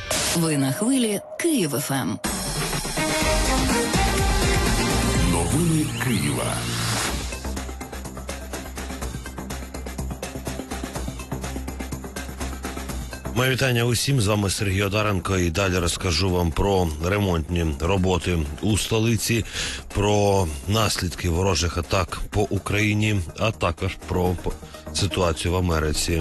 Ви на хвилі Київ ФМ. Новини Києва. Моє вітання усім, з вами Сергій Одаренко, і далі розкажу вам про ремонтні роботи у столиці, про наслідки ворожих атак по Україні, а також про ситуацію в Америці.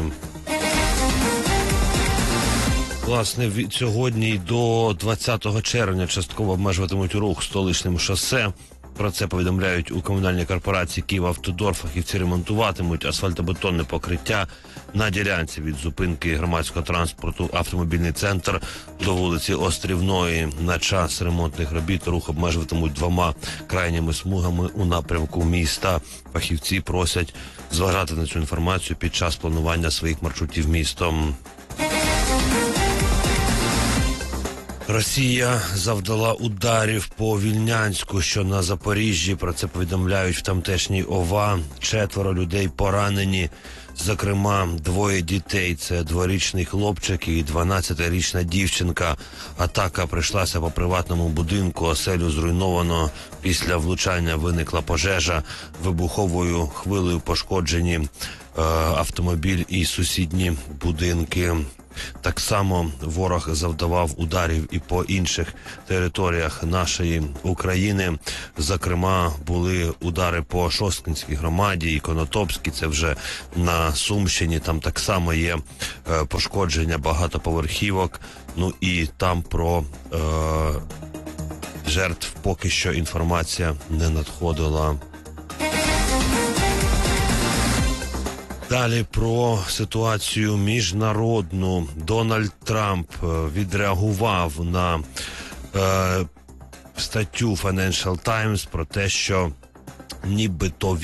Власне, від сьогодні до 20 червня частково обмежуватимуть рух столичним шосе. Про це повідомляють у комунальній корпорації «Київавтодор». Фахівці ремонтуватимуть асфальтобетонне покриття на ділянці від зупинки громадського транспорту «Автомобільний центр» до вулиці Острівної. На час ремонтних робіт рух обмежуватимуть двома крайніми смугами у напрямку міста. Фахівці просять зважати на цю інформацію під час планування своїх маршрутів містом. Росія завдала ударів по Вільнянську, що на Запоріжжі. Про це повідомляють в тамтешній ОВА. 4 людей поранені, зокрема 2 дітей. Це 2-річний хлопчик і 12-річна дівчинка. Атака прийшлася по приватному будинку, оселю зруйновано. Після влучання виникла пожежа, вибуховою хвилею пошкоджені автомобіль і сусідні будинки. Так само ворог завдавав ударів і по інших територіях нашої України. Зокрема, були удари по Шосткинській громаді і Конотопській, це вже на Сумщині. Там так само є пошкодження багатоповерхівок. Ну і там про жертв поки що інформація не надходила. Далі про ситуацію міжнародну. Дональд Трамп відреагував на статтю Financial Times про те, що нібито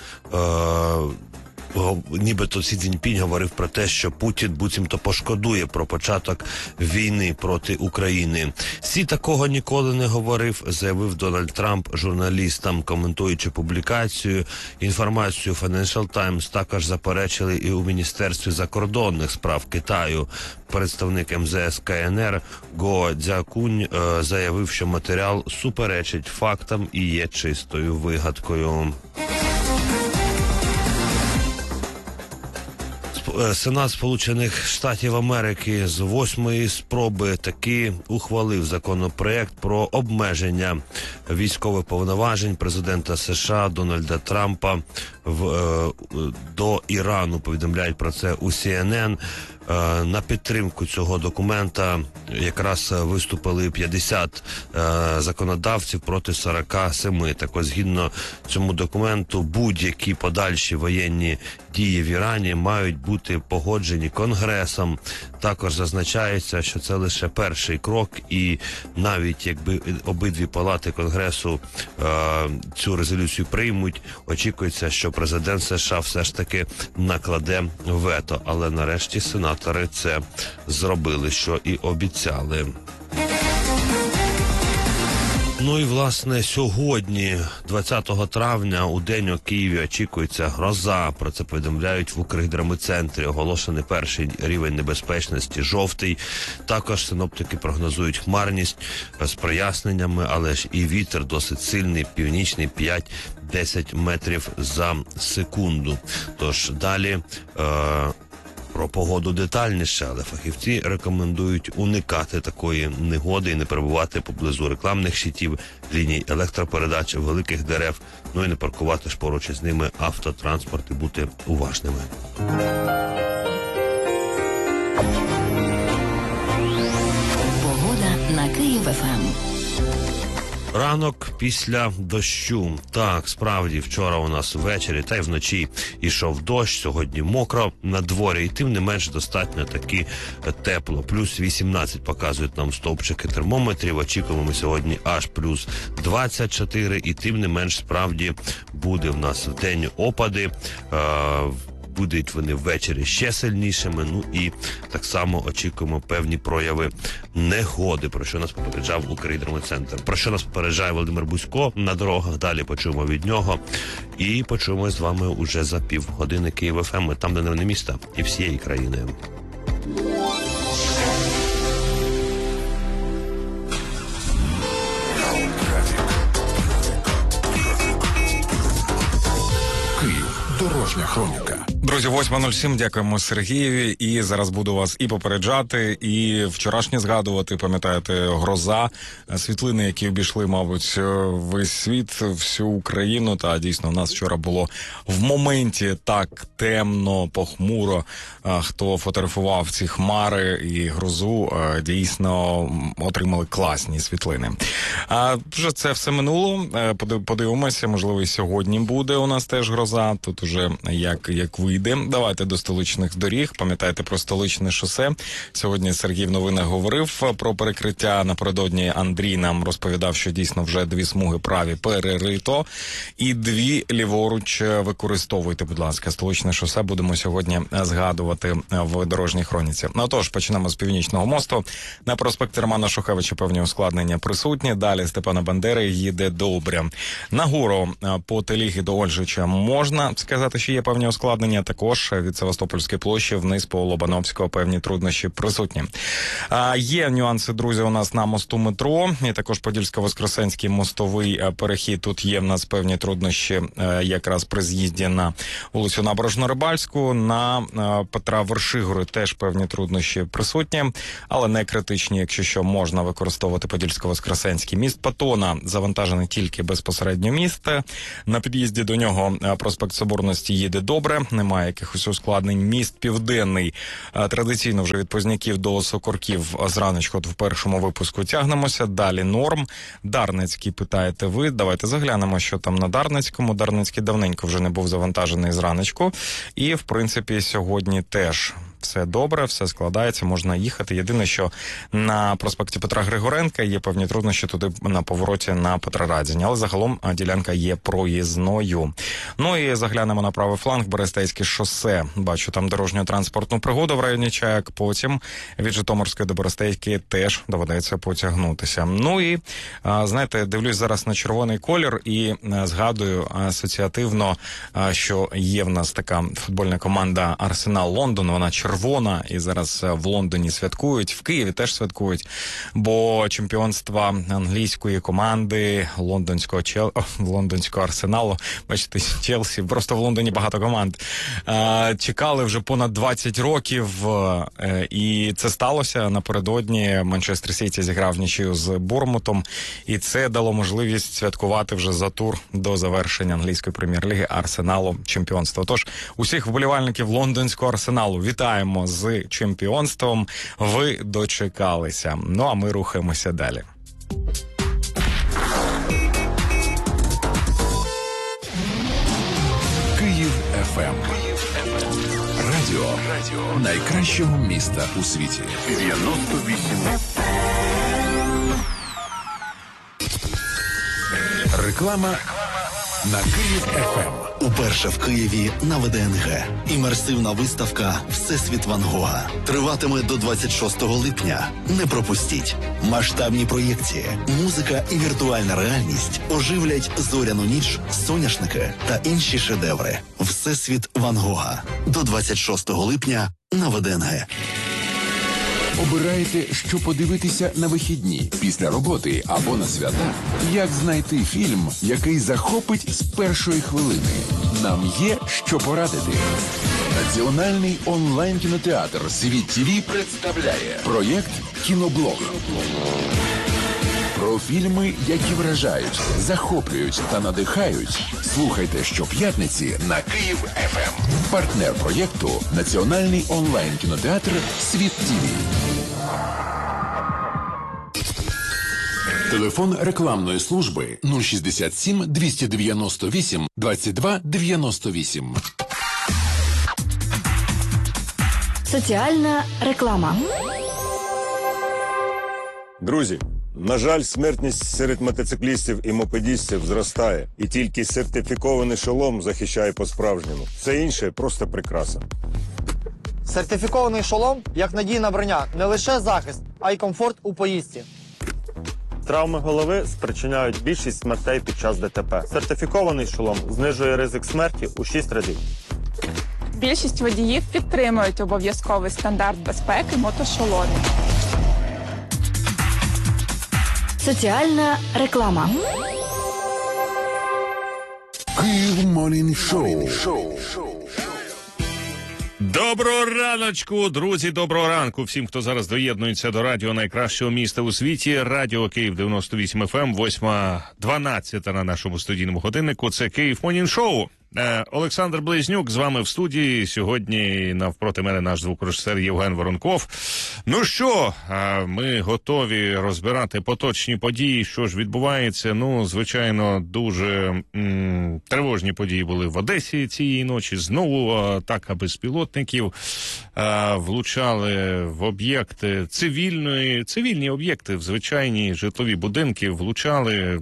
Сі Цзіньпінь говорив про те, що Путін буцімто пошкодує про початок війни проти України. Сі такого ніколи не говорив, заявив Дональд Трамп журналістам, коментуючи публікацію. Інформацію Financial Times також заперечили і у Міністерстві закордонних справ Китаю. Представник МЗС КНР Го Цзякунь заявив, що матеріал суперечить фактам і є чистою вигадкою. Сенат Сполучених Штатів Америки з 8-ї спроби таки ухвалив законопроект про обмеження військових повноважень президента США Дональда Трампа до Ірану. Повідомляють про це у CNN. На підтримку цього документа якраз виступили 50 законодавців проти 47. Так ось, згідно цьому документу, будь-які подальші воєнні дії в Ірані мають бути погоджені Конгресом. Також зазначається, що це лише перший крок, і навіть якби обидві палати Конгресу цю резолюцію приймуть, очікується, що президент США все ж таки накладе вето. Але нарешті сенатори це зробили, що і обіцяли. Ну і, власне, сьогодні, 20 травня, у день у Києві очікується гроза. Про це повідомляють в Укргідрометцентрі. Оголошений перший рівень небезпечності – жовтий. Також синоптики прогнозують хмарність з проясненнями, але ж і вітер досить сильний, північний, 5-10 метрів за секунду. Тож далі про погоду детальніше, але фахівці рекомендують уникати такої негоди і не перебувати поблизу рекламних щитів, ліній електропередач, великих дерев, ну і не паркувати ж поруч із ними автотранспорт і бути уважними. Погода на Київ ФМ. Ранок після дощу. Так, справді, вчора у нас ввечері та й вночі йшов дощ, сьогодні мокро на дворі, і тим не менш достатньо таки тепло. Плюс 18 показують нам стовпчики термометрів, очікуємо ми сьогодні аж плюс 24, і тим не менш справді буде в нас в день опади. Будуть вони ввечері ще сильнішими, ну і так само очікуємо певні прояви негоди, про що нас попереджав Укргідрометцентр. Про що нас попереджає Володимир Бузько на дорогах, далі почуємо від нього. І почуємо з вами уже за півгодини Київ ФМ, там, де новини міста і всієї країни. Дорожня хроніка. Друзі, 8:07, дякуємо Сергієві. І зараз буду вас і попереджати, і вчорашнє згадувати. Пам'ятаєте, гроза, світлини, які обійшли, мабуть, весь світ, всю Україну. Та дійсно, у нас вчора було в моменті так темно, похмуро. Хто фотографував ці хмари і грозу, дійсно отримали класні світлини. А вже це все минуло. Подивимося, можливо, і сьогодні буде у нас теж гроза. Тут уже як вийде. Давайте до столичних доріг. Пам'ятаєте про столичне шосе. Сьогодні Сергій в новинах говорив про перекриття. Напередодні Андрій нам розповідав, що дійсно вже 2 смуги праві перерито і 2 ліворуч використовуйте, будь ласка. Столичне шосе будемо сьогодні згадувати в дорожній хроніці. Ну тож, почнемо з Північного мосту. На проспекті Романа Шухевича певні ускладнення присутні. Далі Степана Бандери їде добре. Нагору по Теліги до Ольжича можна сказати, що є певні ускладнення. Також від Севастопольської площі вниз по Лобановського певні труднощі присутні. Є нюанси, друзі, у нас на мосту метро. І також Подільсько-Воскресенський мостовий перехід. Тут є в нас певні труднощі якраз при з'їзді на вулицю Набережно-Рибальську. На Петра Вершигори теж певні труднощі присутні, але не критичні, якщо що, можна використовувати Подільсько-Воскресенський. Міст Патона завантажений тільки безпосередньо міст. На під'їзді до нього проспект Соборності їде добре, немає якихось ускладнень. Міст Південний традиційно вже від Позняків до Сокорків зраночку в першому випуску тягнемося. Далі норм. Дарницький, питаєте ви. Давайте заглянемо, що там на Дарницькому. Дарницький давненько вже не був завантажений зраночку. І, в принципі, сьогодні теж все добре, все складається, можна їхати. Єдине, що на проспекті Петра Григоренка є певні труднощі туди на повороті на Петрорadzіні, але загалом ділянка є проїзною. Ну і заглянемо на правий фланг, Берестейське шосе. Бачу там дорожньо-транспортну пригоду в районі Чаяк, потім від Житомирської до Берестейської теж доведеться потягнутися. Ну і, знаєте, дивлюсь зараз на червоний колір і згадую асоціативно, що є в нас така футбольна команда Арсенал Лондон, вона червона, і зараз в Лондоні святкують, в Києві теж святкують, бо чемпіонства англійської команди лондонського Арсеналу, бачите, Челсі, просто в Лондоні багато команд, чекали вже понад 20 років, і це сталося напередодні. Манчестер Сіті зіграв нічию з Борнмутом, і це дало можливість святкувати вже за тур до завершення англійської прем'єр-ліги Арсеналу чемпіонства. Тож, усіх вболівальників лондонського Арсеналу вітаємо з чемпіонством, ви дочекалися. Ну, а ми рухаємося далі. Київ ФМ. Радіо найкращого міста у світі. 98. Реклама на Київ ФМ. Уперше в Києві на ВДНГ. Імерсивна виставка «Всесвіт Ван Гога» триватиме до 26 липня. Не пропустіть. Масштабні проєкції, музика і віртуальна реальність оживлять зоряну ніч, соняшники та інші шедеври. «Всесвіт Ван Гога» до 26 липня на ВДНГ. Обираєте, що подивитися на вихідні, після роботи або на свята? Як знайти фільм, який захопить з першої хвилини? Нам є що порадити. Національний онлайн-кінотеатр «Світ ТВ» представляє проєкт «Кіноблог». Про фільми, які вражають, захоплюють та надихають. Слухайте щоп'ятниці на Київ ФМ. Партнер проєкту – Національний онлайн-кінотеатр «Світ ТВ». Телефон рекламної служби 067 298 22 98. Соціальна реклама. Друзі, на жаль, смертність серед мотоциклістів і мопедістів зростає. І тільки сертифікований шолом захищає по-справжньому. Все інше – просто прикраса. Сертифікований шолом – як надійна броня, не лише захист, а й комфорт у поїздці. Травми голови спричиняють більшість смертей під час ДТП. Сертифікований шолом знижує ризик смерті у 6 разів. Більшість водіїв підтримують обов'язковий стандарт безпеки мотошоломів. Соціальна реклама. Київ Морнінг Шоу. Доброго раночку, друзі, доброго ранку всім, хто зараз доєднується до радіо найкращого міста у світі. Радіо Київ 98 FM, 8:12 на нашому студійному годиннику. Це Київ Морнінг Шоу. Олександр Близнюк з вами в студії. Сьогодні навпроти мене наш звукорежисер Євген Воронков. Ну що, ми готові розбирати поточні події, що ж відбувається. Ну, звичайно, дуже тривожні події були в Одесі цієї ночі. Знову атака безпілотників, влучали в об'єкти цивільні об'єкти, в звичайні житлові будинки, влучали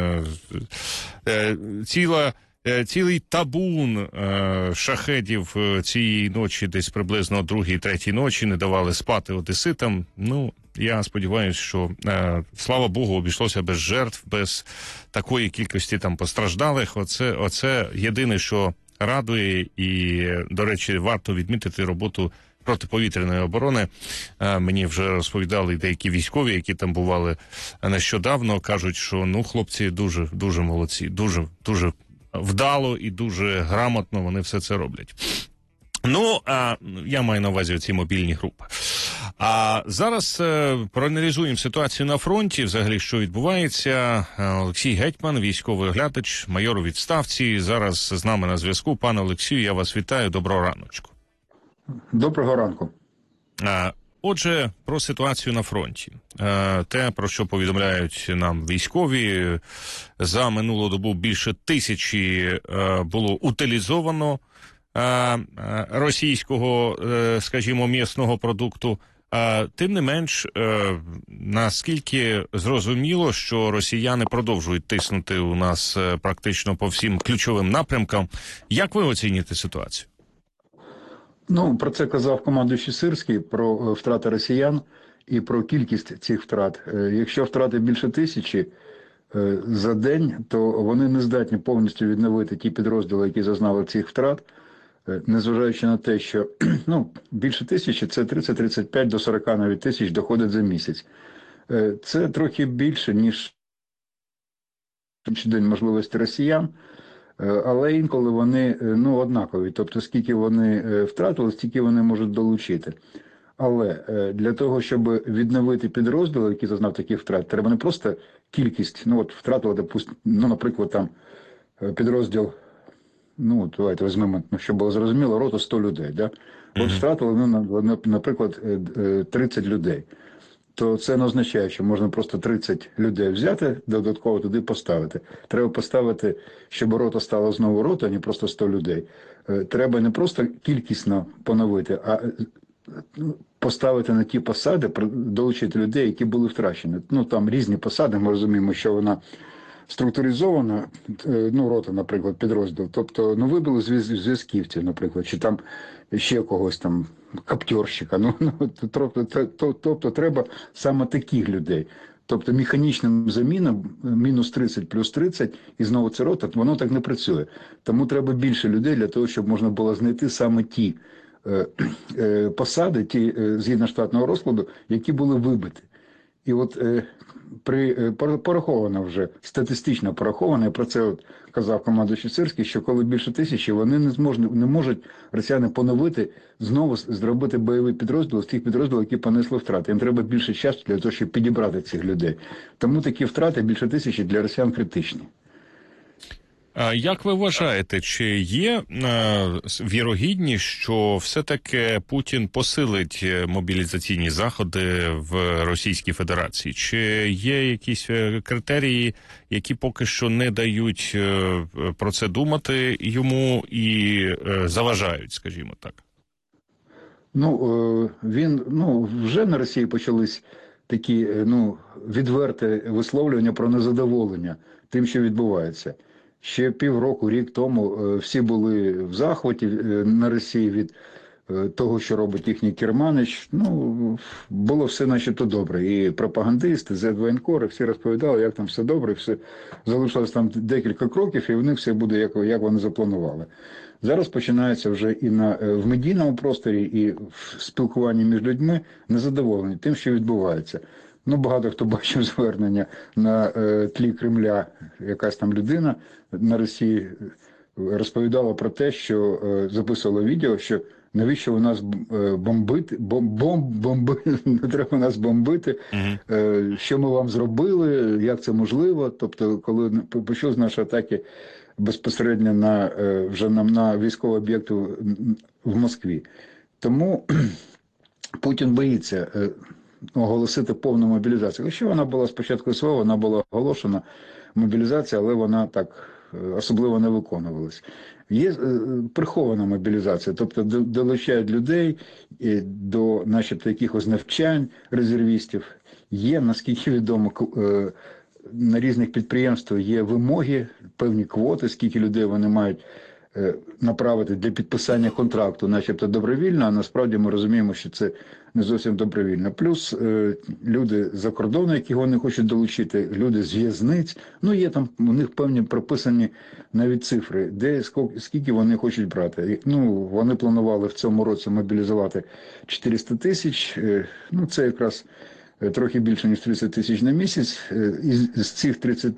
цілий табун шахедів цієї ночі, десь приблизно о 2-3 ночі, не давали спати одеситам. Ну, я сподіваюся, що, слава Богу, обійшлося без жертв, без такої кількості там постраждалих. Оце єдине, що радує. І, до речі, варто відмітити роботу протиповітряної оборони. Мені вже розповідали деякі військові, які там бували нещодавно, кажуть, що, ну, хлопці дуже молодці, дуже вдало і дуже грамотно вони все це роблять. Ну, я маю на увазі оці мобільні групи. А зараз проаналізуємо ситуацію на фронті, взагалі, що відбувається. Олексій Гетьман, військовий оглядач, майор у відставці, зараз з нами на зв'язку. Пане Олексію, я вас вітаю, доброго раночку. Доброго ранку. Отже, про ситуацію на фронті. Те, про що повідомляють нам військові, за минулу добу більше 1000 було утилізовано російського, скажімо, м'ясного продукту. Тим не менш, наскільки зрозуміло, що росіяни продовжують тиснути у нас практично по всім ключовим напрямкам. Як ви оцінюєте ситуацію? Ну, про це казав командуючий Сирський, про втрати росіян і про кількість цих втрат. Якщо втрати більше 1000 за день, то вони не здатні повністю відновити ті підрозділи, які зазнали цих втрат, незважаючи на те, що більше 1000 – це 30-35 до 40 навіть тисяч доходить за місяць. Це трохи більше, ніж день можливості росіян. Але інколи вони однакові, тобто скільки вони втратили, стільки вони можуть долучити. Але для того, щоб відновити підрозділи, які зазнав таких втрат, треба не просто кількість, втратили, наприклад, там підрозділ, давайте візьмемо, щоб було зрозуміло, роту 100 людей, да? От втратили, наприклад, 30 людей. То це не означає, що можна просто 30 людей взяти, додатково туди поставити. Треба поставити, щоб рота стала знову ротою, а не просто 100 людей. Треба не просто кількісно поновити, а поставити на ті посади, долучити людей, які були втрачені. Там різні посади, ми розуміємо, що вона структуризована, рота, наприклад, підрозділ. Тобто, вибили зв'язківців, наприклад, чи там ще когось там, каптьорщика. Тобто, треба саме таких людей. Тобто, механічним замінам, мінус 30 плюс 30, і знову це рота, воно так не працює. Тому треба більше людей для того, щоб можна було знайти саме ті посади, ті згідно штатного розкладу, які були вибиті. І от пораховано вже, статистично пораховано, про це казав командуючий Сирський, що коли більше 1000, вони не можуть росіяни поновити, знову зробити бойовий підрозділ з тих підрозділів, які понесли втрати. Їм треба більше часу для того, щоб підібрати цих людей. Тому такі втрати більше 1000 для росіян критичні. Як ви вважаєте, чи є вірогідність, що все-таки Путін посилить мобілізаційні заходи в Російській Федерації? Чи є якісь критерії, які поки що не дають про це думати йому і заважають, скажімо так? Вже на Росії почались такі, відверте висловлювання про незадоволення тим, що відбувається. Ще півроку, рік тому всі були в захваті на Росії від того, що робить їхній керманич. Було все начебто добре. І пропагандисти, зет-воєнкори, всі розповідали, як там все добре, все залишилось там декілька кроків, і вони все буде, як вони запланували. Зараз починається вже і в медійному просторі, і в спілкуванні між людьми незадоволені тим, що відбувається. Багато хто бачив звернення на тлі Кремля, якась там людина на Росії розповідало про те, що записувало відео, що навіщо у нас бомбити, не треба нас бомбити, що ми вам зробили, як це можливо. Тобто, коли почалися наші атаки безпосередньо на військові об'єкти в Москві. Тому Путін боїться оголосити повну мобілізацію. Якщо вона була спочатку СВО, вона була оголошена мобілізація, але вона так особливо не виконувалась. Є прихована мобілізація, тобто долучають людей до начебто якихось навчань резервістів. Є, наскільки відомо, на різних підприємствах є вимоги, певні квоти, скільки людей вони мають направити для підписання контракту, начебто добровільно, а насправді ми розуміємо, що це не зовсім добровільно. Плюс люди за кордону, які вони хочуть долучити, люди з в'язниць, є там у них певні прописані навіть цифри, де скільки вони хочуть брати. Вони планували в цьому році мобілізувати 400 тисяч, це якраз трохи більше, ніж 30 тисяч на місяць. Із цих 30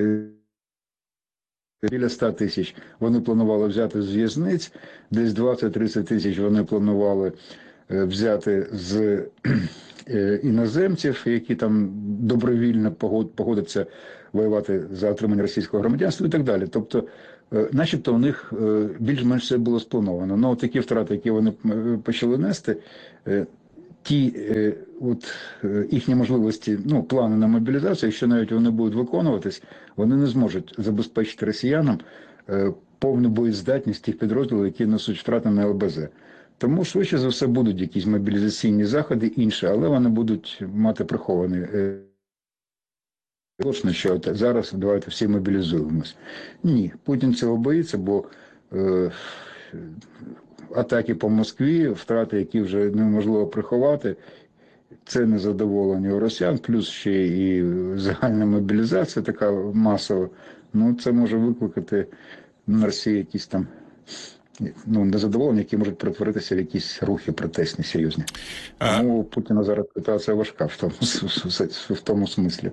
біля 100 тисяч вони планували взяти з в'язниць, десь 20-30 тисяч вони планували взяти з іноземців, які там добровільно погодяться воювати за отримання російського громадянства і так далі. Тобто, начебто у них більш-менш все було сплановано. Но такі втрати, які вони почали нести, їхні можливості, плани на мобілізацію, якщо навіть вони будуть виконуватись, вони не зможуть забезпечити росіянам повну боєздатність тих підрозділів, які несуть втрати на ЛБЗ. Тому швидше за все будуть якісь мобілізаційні заходи інші, але вони будуть мати прихований. Точно, що зараз давайте всі мобілізуємось. Ні, Путін цього боїться, бо атаки по Москві, втрати, які вже неможливо приховати, це незадоволення у росіян, плюс ще і загальна мобілізація така масова, це може викликати на Росії якісь там незадоволення, які можуть перетворитися в якісь рухи протестні, серйозні. Тому у Путіна зараз ситуація важка в тому смислі.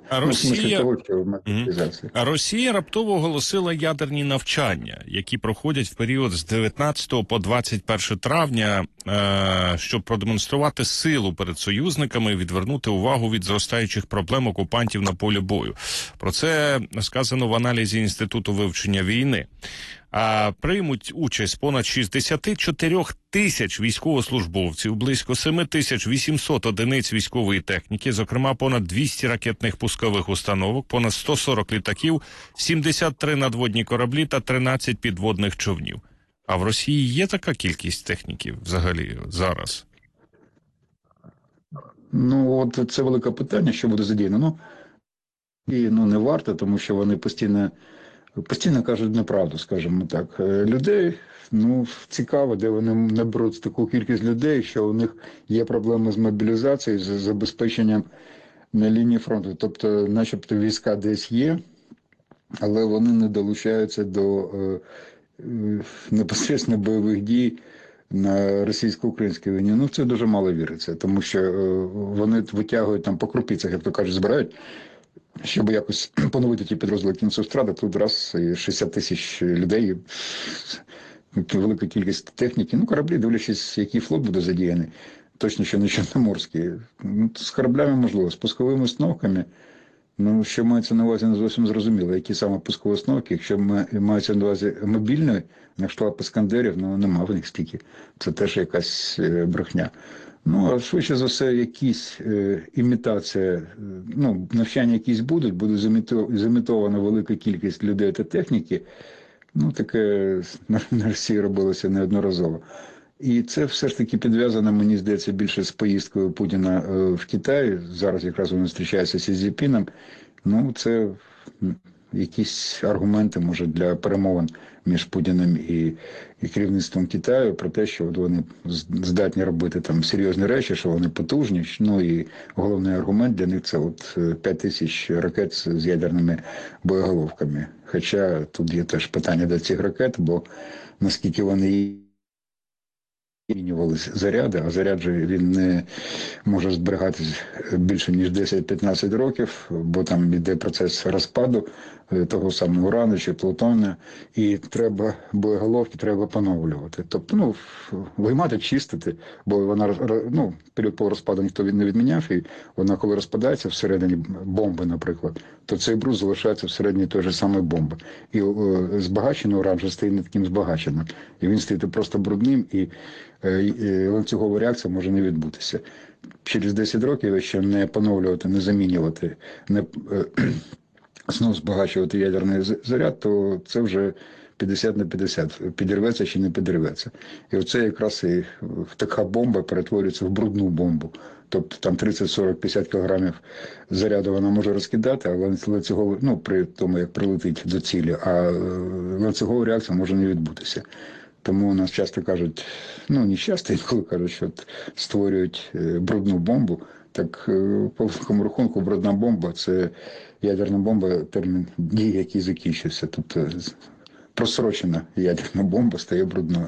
Росія раптово оголосила ядерні навчання, які проходять в період з 19 по 21 травня, щоб продемонструвати силу перед союзниками і відвернути увагу від зростаючих проблем окупантів на полі бою. Про це сказано в аналізі Інституту вивчення війни. Приймуть участь понад 64 тисяч військовослужбовців, близько 7800 одиниць військової техніки, зокрема понад 200 ракетних пускових установок, понад 140 літаків, 73 надводні кораблі та 13 підводних човнів. А в Росії є така кількість техніки взагалі зараз? Це велике питання, що буде задіяно. Не варто, тому що вони постійно кажуть неправду, скажімо так. Людей, цікаво, де вони наберуть таку кількість людей, що у них є проблеми з мобілізацією, з забезпеченням на лінії фронту. Тобто, начебто, війська десь є, але вони не долучаються до непосередньо бойових дій на російсько-українській війні. Це дуже мало віриться, тому що вони витягують там по крупицях, як то кажуть, збирають, щоб якось поновити ті підрозділи кінців стради, тут раз 60 тисяч людей, велика кількість техніки, кораблі, дивлячись, який флот буде задіяний, точно, що не чорноморський. З кораблями можливо, з пусковими установками, що мається на увазі, не зовсім зрозуміло, які саме пускові установки, якщо мається на увазі мобільної, на кшталт Іскандерів, нема в них стільки, це теж якась брехня. А швидше за все, якісь імітація, навчання якісь буде зімітована велика кількість людей та техніки, таке на Росії робилося неодноразово. І це все ж таки підв'язано, мені здається, більше з поїздкою Путіна в Китай. Зараз якраз він зустрічається з Сі Цзіньпіном. Це якісь аргументи, може, для перемовин між Путіним і керівництвом Китаю про те, що вони здатні робити там серйозні речі, що вони потужні. І головний аргумент для них – це 5 тисяч ракет з ядерними боєголовками. Хоча тут є теж питання до цих ракет, бо наскільки вони змінювалися заряди, а заряд же він не може зберігатися більше, ніж 10-15 років, бо там йде процес розпаду того самого урану чи плутону, і треба боєголовки треба поновлювати. Тобто, ну, виймати, чистити, бо вона, ну, період полурозпаду ніхто не відміняв, і вона, коли розпадається всередині бомби, наприклад, то цей брус залишається всередині той же самої бомби. І збагачений уран вже стає не таким збагаченим. І він стає просто брудним, і ланцюгова реакція може не відбутися. Через 10 років, якщо не поновлювати, не замінювати, не знову збагачувати ядерний заряд, то це вже 50 на 50, підірветься чи не підірветься. І оце якраз і така бомба перетворюється в брудну бомбу. Тобто там 30, 40, 50 кілограмів заряду вона може розкидати, але ланцюгову, ну, при тому, як прилетить до цілі, а ланцюгова реакція може не відбутися. Тому у нас часто кажуть, ну не часто, інколи кажуть, що створюють брудну бомбу. Так, по великому рахунку, брудна бомба – це ядерна бомба, термін дії, який закінчився. Тобто просрочена ядерна бомба стає брудною.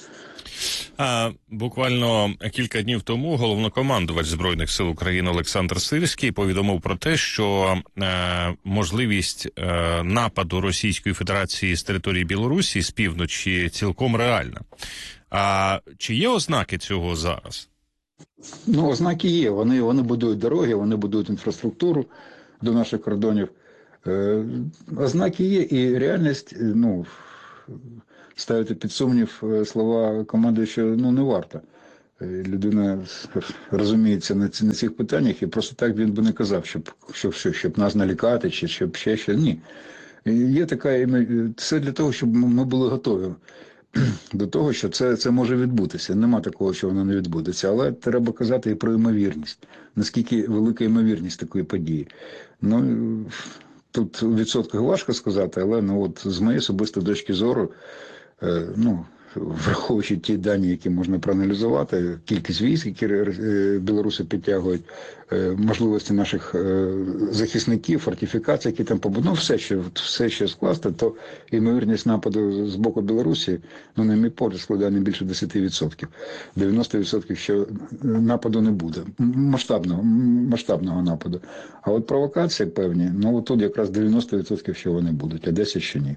Буквально кілька днів тому головнокомандувач Збройних сил України Олександр Сирський повідомив про те, що можливість нападу Російської Федерації з території Білорусі з півночі цілком реальна. А чи є ознаки цього зараз? Ну, ознаки є. Вони будують дороги, вони будують інфраструктуру до наших кордонів. Ознаки є, і реальність, ну, ставити під сумнів слова команди, що, ну, не варто. Людина розуміється на цих питаннях, і просто так він би не казав, щоб нас налякати, чи щоб ще що. Ні. Є така, це для того, щоб ми були готові до того, що це може відбутися. Нема такого, що воно не відбудеться. Але треба казати і про ймовірність. Наскільки велика ймовірність такої події. Ну, тут у відсотках важко сказати, але, ну, от, з моєї особистої точки зору, ну, враховуючи ті дані, які можна проаналізувати, кількість військ, які білоруси підтягують, можливості наших захисників, фортифікацій, які там побудують, все, що скласти, то ймовірність нападу з боку Білорусі, ну, на мій погляд, складає не більше 10%. 90%, що нападу не буде. Масштабного нападу. А от провокації певні, ну, от тут якраз 90%, що вони будуть, а 10% ще ні.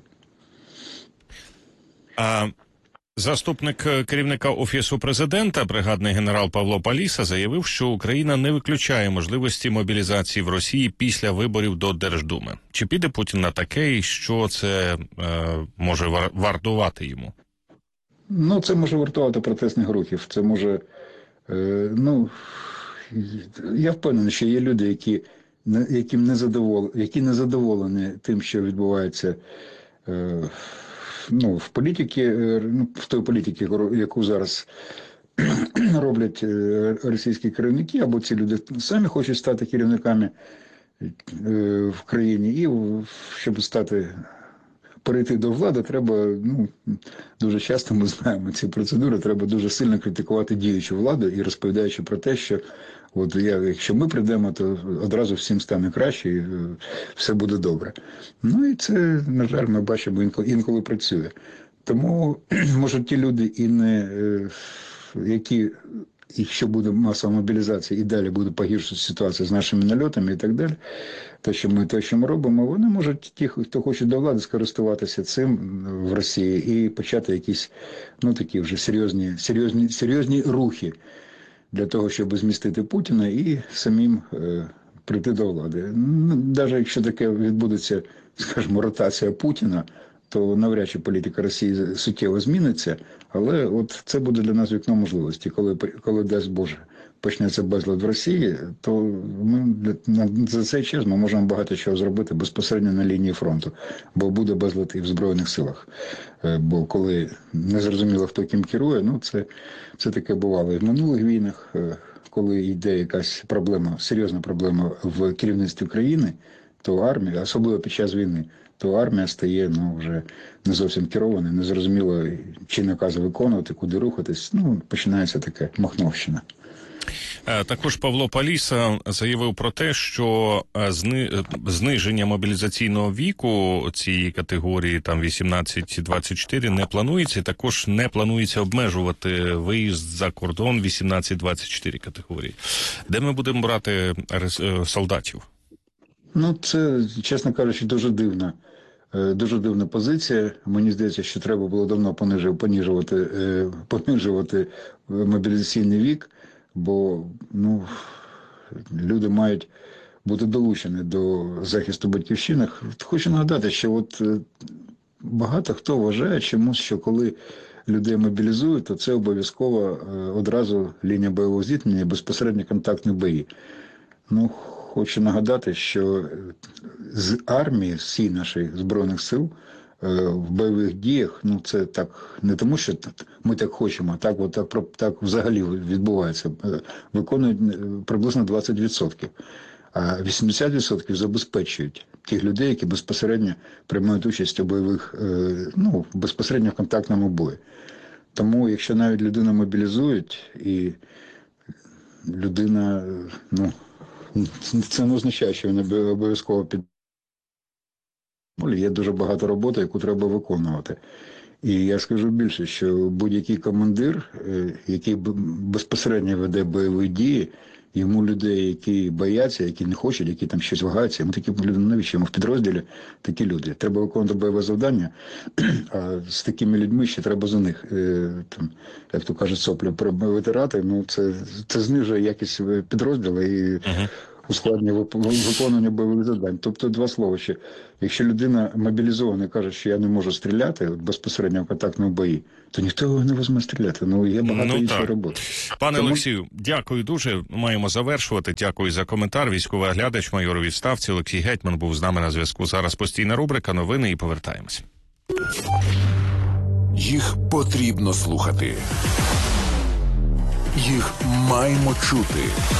Заступник керівника Офісу президента, бригадний генерал Павло Паліса, заявив, що Україна не виключає можливості мобілізації в Росії після виборів до Держдуми. Чи піде Путін на таке, і що це може вартувати йому? Ну, це може вартувати протестних рухів. Це може, ну, я впевнений, що є люди, які не задоволені тим, що відбувається, ну, в політиці, ну, в той політиці, яку зараз роблять російські керівники, або ці люди самі хочуть стати керівниками в країні, і щоб перейти до влади, треба, ну, дуже часто ми знаємо ці процедури, треба дуже сильно критикувати діючу владу і розповідаючи про те, що от якщо ми прийдемо, то одразу всім стане краще і все буде добре. Ну і це, на жаль, ми бачимо, інколи працює. Тому, може, ті люди, які, якщо буде масова мобілізація і далі буде погіршувати ситуацію з нашими нальотами і так далі, те, що ми робимо, вони можуть, ті, хто хоче до влади, скористуватися цим в Росії і почати якісь, ну, такі вже серйозні рухи для того, щоб змістити Путіна і самим прийти до влади. Навіть якщо таке відбудеться, скажімо, ротація Путіна, то навряд чи політика Росії суттєво зміниться, але от це буде для нас вікно можливості. Коли дасть Боже, почнеться безлад в Росії, то за цей час ми можемо багато чого зробити безпосередньо на лінії фронту, бо буде безлад і в Збройних силах. Бо коли не зрозуміло, хто ким керує, ну це таке бувало і в минулих війнах, коли йде якась проблема, серйозна проблема в керівництві країни, то армія, особливо під час війни, то армія стає, ну, вже не зовсім керована, не зрозуміло, чи накази виконувати, куди рухатись. Ну, починається таке махновщина. Також Павло Паліса заявив про те, що зниження мобілізаційного віку цієї категорії, там 18-24, не планується, і також не планується обмежувати виїзд за кордон 18-24 категорії. Де ми будемо брати солдатів? Ну, це, чесно кажучи, дуже дивна Дуже дивна позиція. Мені здається, що треба було давно понижувати мобілізаційний вік, бо люди мають бути долучені до захисту батьківщини. Хочу нагадати, що багато хто вважає чомусь, що коли людей мобілізують, то це обов'язково одразу лінія бойового зіткнення і безпосередньо контактні бої. Хочу нагадати, що з армії, всі наші Збройних сил в бойових діях, це так не тому, що ми так хочемо, а так взагалі відбувається, виконують приблизно 20%. А 80% забезпечують тих людей, які безпосередньо приймають участь у бойових, безпосередньо в контактному бої. Тому, якщо навіть людину мобілізують, і людина, це не означає, що він обов'язково є дуже багато роботи, яку треба виконувати. І я скажу більше, що будь-який командир, який безпосередньо веде бойові дії, йому людей, які бояться, які не хочуть, які там щось вагаються, йому такі люди, навіщо? Йому в підрозділі такі люди. Треба виконувати бойове завдання, а з такими людьми ще треба за них, як то кажуть, соплі витирати. Це знижує якість підрозділу і ускладнює виконання бойових завдань. Тобто, два слова ще. Якщо людина мобілізована і каже, що я не можу стріляти безпосередньо в контактному бої, то ніхто його не візьме стріляти. Є багато іншої роботи. Пане Олексію, дякую дуже. Маємо завершувати. Дякую за коментар. Військовий оглядач, майор у відставці Олексій Гетьман був з нами на зв'язку. Зараз постійна рубрика «Новини» і повертаємось. Їх потрібно слухати. Їх маємо чути.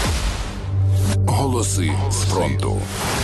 Голоси з фронту.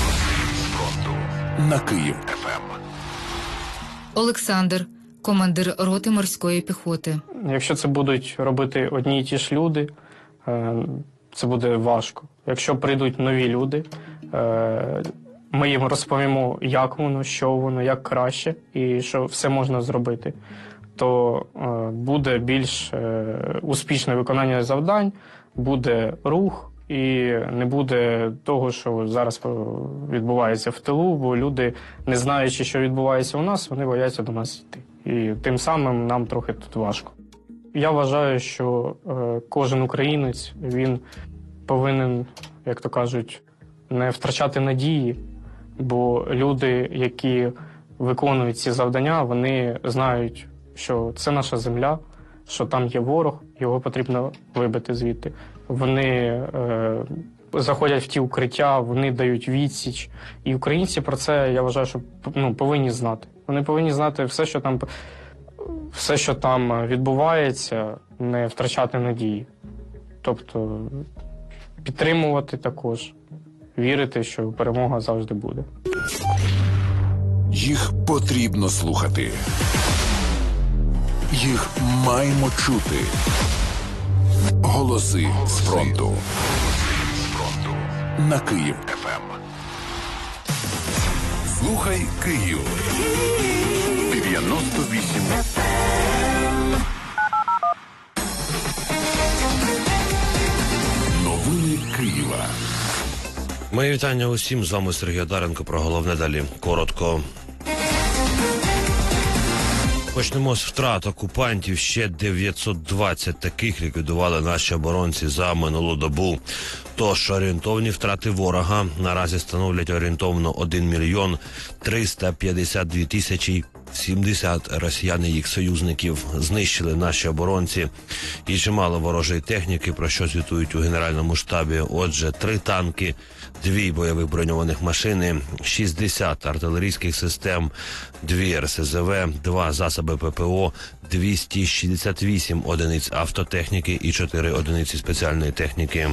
На Київ ФМ. Олександр, командир роти морської піхоти. Якщо це будуть робити одні й ті ж люди, це буде важко. Якщо прийдуть нові люди, ми їм розповімо, як воно, що воно, як краще, і що все можна зробити, то буде більш успішне виконання завдань, буде рух, і не буде того, що зараз відбувається в тилу, бо люди, не знаючи, що відбувається у нас, вони бояться до нас йти. І тим самим нам трохи тут важко. Я вважаю, що кожен українець, він повинен, як то кажуть, не втрачати надії, бо люди, які виконують ці завдання, вони знають, що це наша земля, що там є ворог, його потрібно вибити звідти. Вони заходять в ті укриття, вони дають відсіч. І українці про це, я вважаю, що повинні знати. Вони повинні знати все, що там відбувається, не втрачати надії. Тобто підтримувати також, вірити, що перемога завжди буде. Їх потрібно слухати. Їх маємо чути. Голоси з фронту. На Київ ФМ. Слухай Київ. 98 FM. Новини Києва. Мої вітання усім. З вами Сергій Одаренко. Про головне далі коротко. Почнемо з втрат окупантів. Ще 920 таких ліквідували наші оборонці за минулу добу. Тож орієнтовні втрати ворога наразі становлять орієнтовно 1 мільйон 352 тисячі 70 росіян і їх союзників. Знищили наші оборонці і чимало ворожої техніки, про що звітують у Генеральному штабі. Отже, 3 танки, 2 бойових броньованих машини, 60 артилерійських систем, 2 РСЗВ, 2 засоби ППО, 268 одиниць автотехніки і 4 одиниці спеціальної техніки.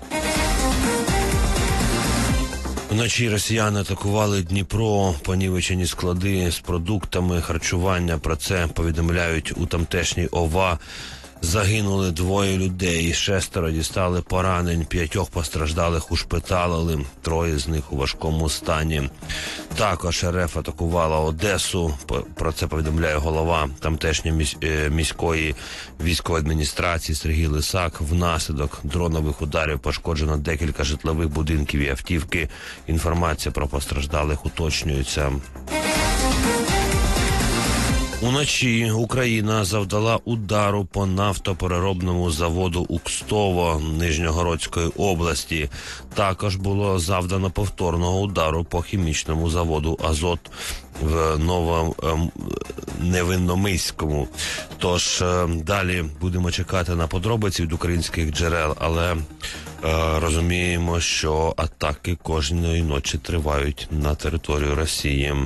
Вночі росіяни атакували Дніпро, понівечені склади з продуктами харчування. Про це повідомляють у тамтешній ОВА. Загинули 2 людей, 6 дістали поранень, 5 постраждалих ушпиталили, 3 з них у важкому стані. Також РФ атакувала Одесу, про це повідомляє голова тамтешньої міської військової адміністрації Сергій Лисак. Внаслідок дронових ударів пошкоджено декілька житлових будинків і автівки. Інформація про постраждалих уточнюється. Уночі Україна завдала удару по нафтопереробному заводу Укстово Нижньогородської області. Також було завдано повторного удару по хімічному заводу «Азот» в Новоневинномиському. Тож далі будемо чекати на подробиці від українських джерел, але розуміємо, що атаки кожної ночі тривають на територію Росії.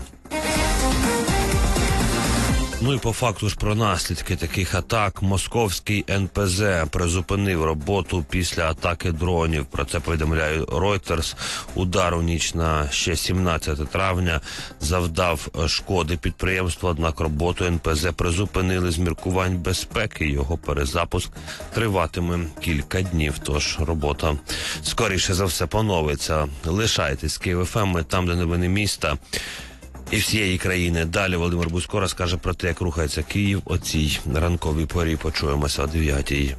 Ну і по факту ж про наслідки таких атак. Московський НПЗ призупинив роботу після атаки дронів. Про це повідомляє Reuters. Удар у ніч на ще 17 травня завдав шкоди підприємству, однак роботу НПЗ призупинили з міркувань безпеки. Його перезапуск триватиме кілька днів, тож робота скоріше за все поновиться. Лишайтесь Київ ФМ, ми там, де новини міста і всієї країни. Далі Володимир Бузько розкаже про те, як рухається Київ о цій ранковій порі. Почуємося о 9-й.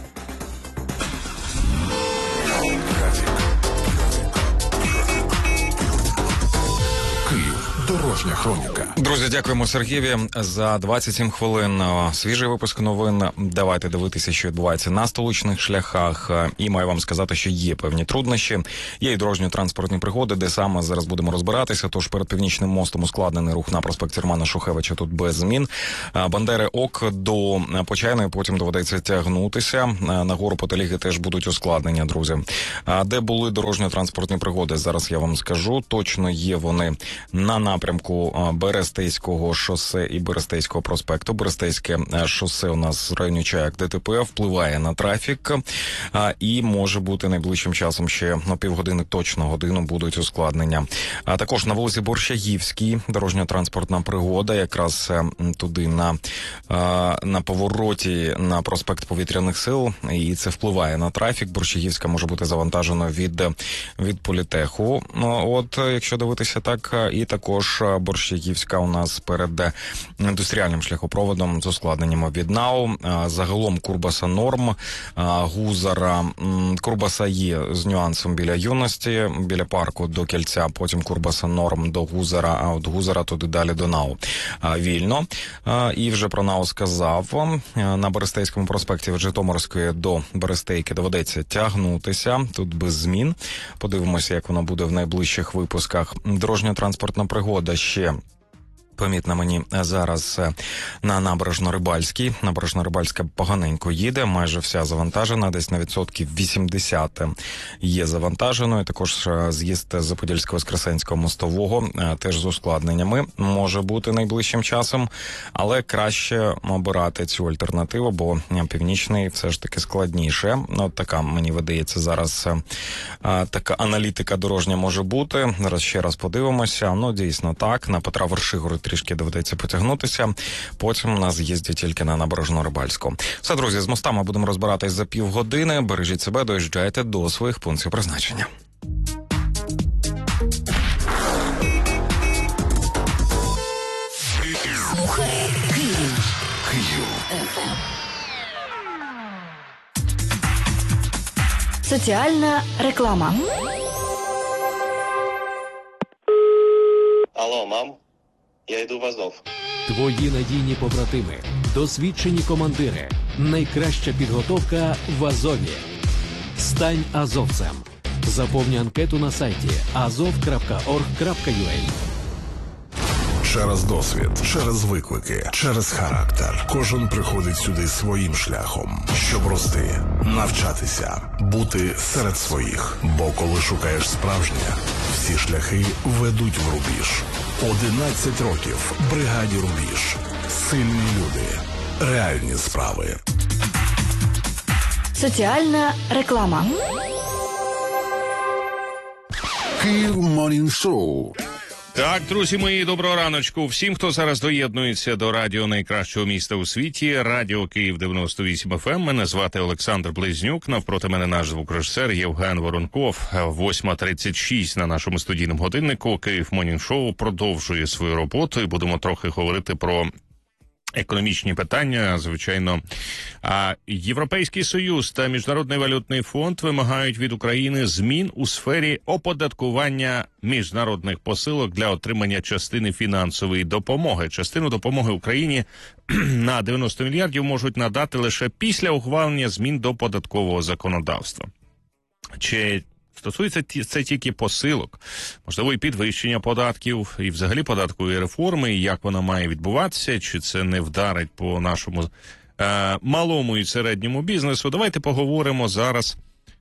Дорожня хроніка. Друзі, дякуємо Сергієві за 27 хвилин. Свіжий випуск новин. Давайте дивитися, що відбувається на столичних шляхах. І маю вам сказати, що є певні труднощі. Є і дорожньо-транспортні пригоди, де саме зараз будемо розбиратися. Тож перед Північним мостом ускладнений рух на проспекті Романа Шухевича тут без змін. Бандери ОК до Почайної, потім доведеться тягнутися. Нагору Потеліги теж будуть ускладнення, друзі. Де були дорожньо-транспортні пригоди, зараз я вам скажу. Точно є вони на напрямку Берестейського шосе і Берестейського проспекту. Берестейське шосе у нас в районі Чаяк ДТП впливає на трафік і може бути найближчим часом ще на півгодини, точно годину будуть ускладнення. А також на вулиці Борщагівській дорожньо-транспортна пригода, якраз туди на повороті на проспект Повітряних сил, і це впливає на трафік. Борщагівська може бути завантажена від Політеху. От, якщо дивитися так, і також Борщагівська у нас перед індустріальним шляхопроводом з ускладненнями від НАУ. Загалом Курбаса норм, Гузара, Курбаса є з нюансом біля Юності, біля парку до Кільця, потім Курбаса норм до Гузара, а от Гузара туди далі до НАУ. Вільно. І вже про НАУ сказав. На Берестейському проспекті від Житомирської до Берестейки доведеться тягнутися. Тут без змін. Подивимося, як воно буде в найближчих випусках. Дорожньо-транспортна пригода ще помітна мені зараз на Набережно-Рибальській. Набережно-Рибальська поганенько їде, майже вся завантажена, десь на відсотків 80 є завантаженою. Також з'їзд з Подільсько-Воскресенського мостового теж з ускладненнями може бути найближчим часом, але краще обирати цю альтернативу, бо північний все ж таки складніше. От така, мені видається, зараз така аналітика дорожня може бути. Зараз ще раз подивимося. Ну, дійсно так, на Петра Вершигори трішки доведеться потягнутися. Потім у нас їздять тільки на Набережно-Рибальську. Все, друзі, з мостами будемо розбиратись за півгодини. Бережіть себе, доїжджайте до своїх пунктів призначення. Соціальна реклама. Алло, мам, я йду в Азов. Твої надійні побратими, досвідчені командири, найкраща підготовка в Азові. Стань азовцем. Заповни анкету на сайті azov.org.ua. Через досвід, через виклики, через характер. Кожен приходить сюди своїм шляхом, щоб рости, навчатися, бути серед своїх. Бо коли шукаєш справжнє, всі шляхи ведуть в рубіж. 11 років бригаді «Рубіж». Сильні люди, реальні справи. Соціальна реклама. Київ Морнінг Шоу. Так, друзі мої, доброго раночку. Всім, хто зараз доєднується до радіо найкращого міста у світі, радіо Київ 98 ФМ. Мене звати Олександр Близнюк. Навпроти мене наш звукорежисер Євген Воронков. 8:36 на нашому студійному годиннику. Київ Морнінг Шоу продовжує свою роботу і будемо трохи говорити про економічні питання, звичайно. А Європейський Союз та Міжнародний валютний фонд вимагають від України змін у сфері оподаткування міжнародних посилок для отримання частини фінансової допомоги. Частину допомоги Україні на 90 мільярдів можуть надати лише після ухвалення змін до податкового законодавства. Чи стосується це тільки посилок, можливо, і підвищення податків, і взагалі податкової реформи, і як вона має відбуватися, чи це не вдарить по нашому малому і середньому бізнесу. Давайте поговоримо зараз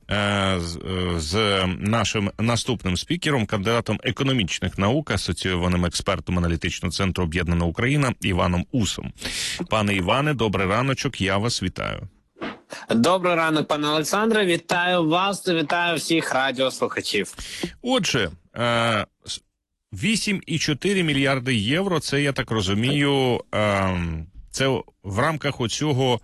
з нашим наступним спікером, кандидатом економічних наук, асоційованим експертом аналітичного центру «Об'єднана Україна» Іваном Усом. Пане Іване, добрий раночок, я вас вітаю. Добрий ранок, пане Олександре. Вітаю вас та вітаю всіх радіослухачів. Отже, 8,4 мільярди євро, це, я так розумію, це в рамках оцього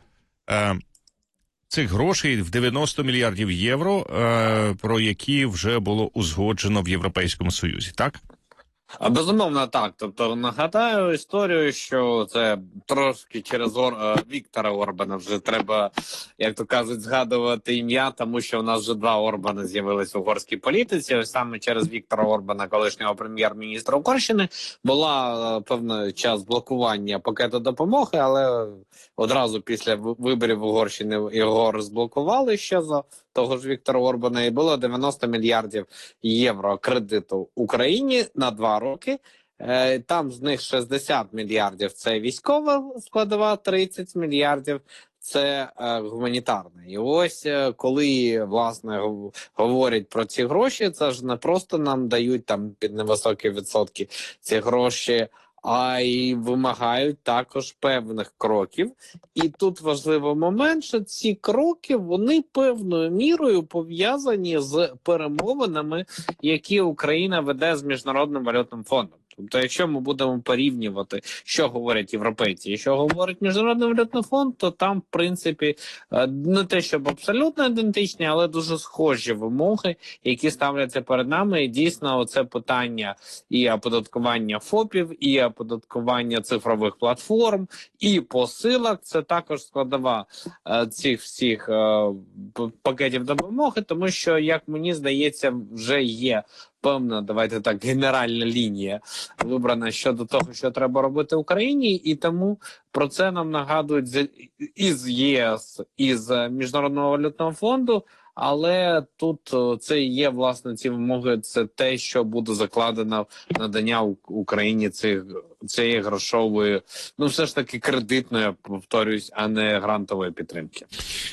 цих грошей в 90 мільярдів євро, про які вже було узгоджено в Європейському Союзі, так? Безумовно, так. Тобто, нагадаю історію, що це трошки через Віктора Орбана вже треба, як то кажуть, згадувати ім'я, тому що у нас вже два Орбани з'явилися в угорській політиці. Ось саме через Віктора Орбана, колишнього прем'єр-міністра Угорщини, була певний час блокування пакету допомоги, але одразу після виборів в Угорщині його розблокували ще за того ж Віктора Орбана, і було 90 мільярдів євро кредиту Україні на 2 роки. Там з них 60 мільярдів – це військова складова, 30 мільярдів – це гуманітарне. І ось коли, власне, говорять про ці гроші, це ж не просто нам дають там під невисокі відсотки ці гроші, а й вимагають також певних кроків. І тут важливий момент, що ці кроки, вони певною мірою пов'язані з перемовинами, які Україна веде з Міжнародним валютним фондом. Тобто, якщо ми будемо порівнювати, що говорять європейці і що говорить Міжнародний валютний фонд, то там, в принципі, не те, щоб абсолютно ідентичні, але дуже схожі вимоги, які ставляться перед нами. І дійсно, оце питання і оподаткування ФОПів, і оподаткування цифрових платформ, і посилок – це також складова цих всіх пакетів допомоги, тому що, як мені здається, вже є певна, давайте так, генеральна лінія вибрана щодо того, що треба робити Україні, і тому про це нам нагадують із ЄС, із Міжнародного валютного фонду, але тут це є, власне, ці вимоги, це те, що буде закладено в надання Україні цієї грошової, ну все ж таки кредитної, повторюсь, а не грантової підтримки.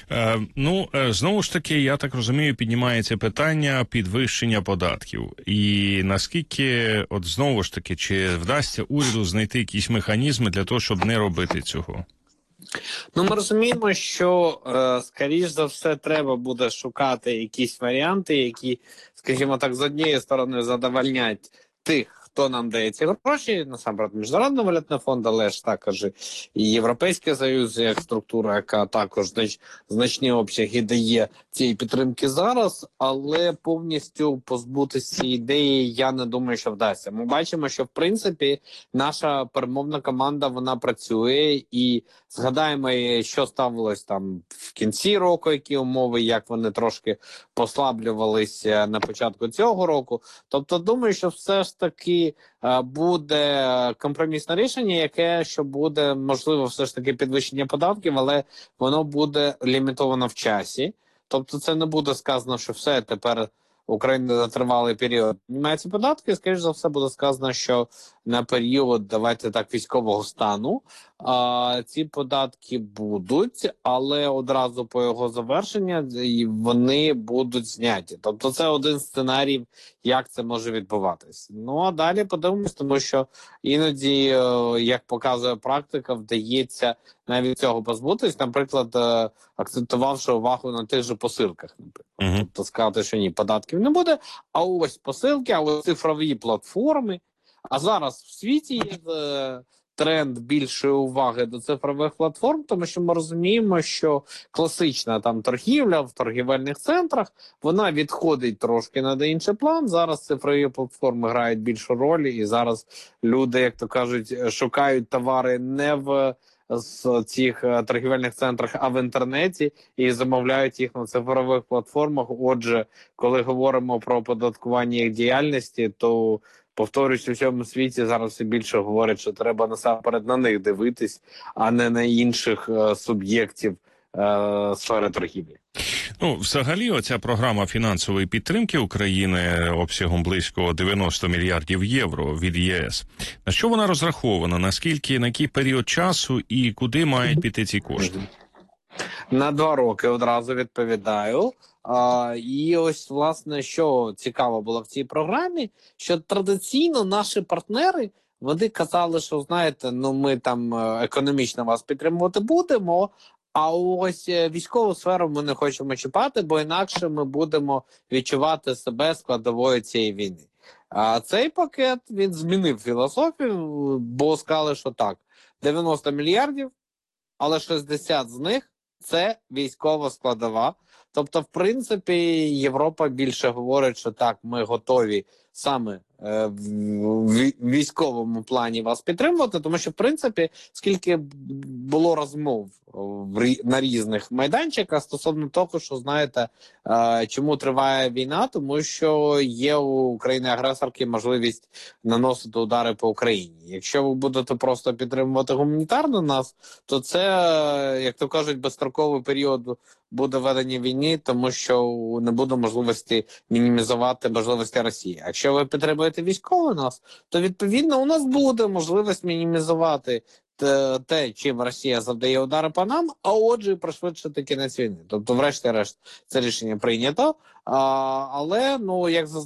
Знову ж таки, я так розумію, піднімається питання підвищення податків. І наскільки, от знову ж таки, чи вдасться уряду знайти якісь механізми для того, щоб не робити цього? Ну, ми розуміємо, що, скоріш за все, треба буде шукати якісь варіанти, які, скажімо так, з однієї сторони задовольнять тих, хто нам дає ці гроші, насамперед Міжнародний валютний фонд, але ж також і Європейський Союз, як структура, яка також значні обсяги дає цієї підтримки зараз, але повністю позбутися цієї ідеї я не думаю, що вдасться. Ми бачимо, що в принципі наша перемовна команда, вона працює, і згадаємо, що ставилось там в кінці року, які умови, як вони трошки послаблювалися на початку цього року. Тобто думаю, що все ж таки буде компромісне рішення, яке, що буде, можливо, все ж таки підвищення податків, але воно буде лімітовано в часі. Тобто це не буде сказано, що все, тепер Україна на тривалий період піднімається податки, скоріш за все буде сказано, що на період, давайте так, військового стану ці податки будуть, але одразу по його завершенню вони будуть зняті. Тобто це один з сценаріїв, як це може відбуватись. Ну а далі подивимось, тому що іноді, як показує практика, вдається навіть цього позбутись, наприклад, акцентувавши увагу на тих же посилках, наприклад. Тобто сказати, що ні, податків не буде, а ось посилки, а ось цифрові платформи. А зараз в світі є тренд більшої уваги до цифрових платформ, тому що ми розуміємо, що класична там торгівля в торгівельних центрах, вона відходить трошки на інший план. Зараз цифрові платформи грають більшу роль, і зараз люди, як то кажуть, шукають товари не в з цих торгівельних центрах, а в інтернеті, і замовляють їх на цифрових платформах. Отже, коли говоримо про оподаткування їх діяльності, то, повторюсь, у всьому світі зараз все більше говорять, що треба насамперед на них дивитись, а не на інших суб'єктів сфери торгівлі. Ну, взагалі, оця програма фінансової підтримки України обсягом близько 90 мільярдів євро від ЄС. На що вона розрахована? На який період часу і куди мають піти ці кошти? На 2 роки одразу відповідаю. І ось, власне, що цікаво було в цій програмі, що традиційно наші партнери, вони казали, що, знаєте, ну ми там економічно вас підтримувати будемо, а ось військову сферу ми не хочемо чіпати, бо інакше ми будемо відчувати себе складовою цієї війни. А цей пакет, він змінив філософію, бо сказали, що так, 90 мільярдів, але 60 з них – це військова складова. Тобто, в принципі, Європа більше говорить, що так, ми готові саме в військовому плані вас підтримувати, тому що, в принципі, скільки було розмов на різних майданчиках стосовно того, що, знаєте, чому триває війна, тому що є у країни-агресорки можливість наносити удари по Україні. Якщо ви будете просто підтримувати гуманітарно нас, то це, як то кажуть, безстроковий період буде ведення війни, тому що не буде можливості мінімізувати можливості Росії. Якщо ви підтримуєте військово нас, то відповідно у нас буде можливість мінімізувати те, чим Росія завдає удари по нам, а отже пришвидшити кінець війни. Тобто, врешті-решт, це рішення прийнято. Але, ну, як